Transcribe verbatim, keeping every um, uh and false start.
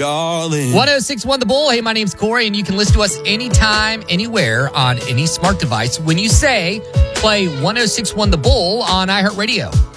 darling. one oh six one The Bull. Hey, my name's Corey, and you can listen to us anytime, anywhere on any smart device when you say play one oh six one The Bull on iHeartRadio.